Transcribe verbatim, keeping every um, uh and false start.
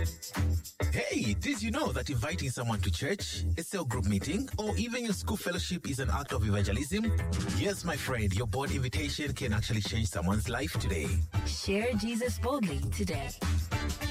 Hey, did you know that inviting someone to church, a cell group meeting, or even your school fellowship is an act of evangelism? Yes, my friend, your bold invitation can actually change someone's life today. Share Jesus boldly today.